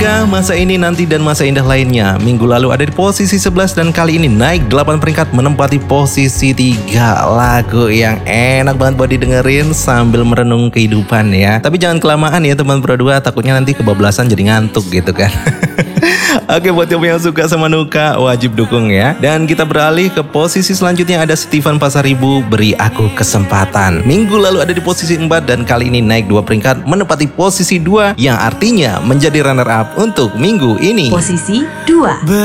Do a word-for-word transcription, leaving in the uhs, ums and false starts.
tiga, Masa Ini Nanti dan Masa Indah Lainnya. Minggu lalu ada di posisi sebelas dan kali ini naik delapan peringkat menempati posisi tiga. Lagu yang enak banget buat didengerin sambil merenung kehidupan ya. Tapi jangan kelamaan ya teman Pro dua, takutnya nanti kebablasan jadi ngantuk gitu kan. Oke, buat yang suka sama Nuka wajib dukung ya. Dan kita beralih ke posisi selanjutnya, ada Steven Pasaribu, Beri Aku Kesempatan. Minggu lalu ada di posisi empat dan kali ini naik dua peringkat menempati posisi dua, yang artinya menjadi runner up untuk minggu ini. Posisi dua.